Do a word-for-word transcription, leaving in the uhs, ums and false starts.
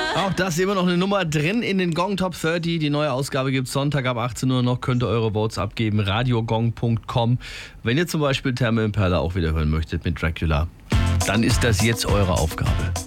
Auch das ist immer noch eine Nummer drin in den Gong Top dreißig. Die neue Ausgabe gibt es Sonntag ab achtzehn Uhr noch. Könnt ihr eure Votes abgeben. radiogong punkt com. Wenn ihr zum Beispiel Therme Impala auch wieder hören möchtet mit Dracula, dann ist das jetzt eure Aufgabe.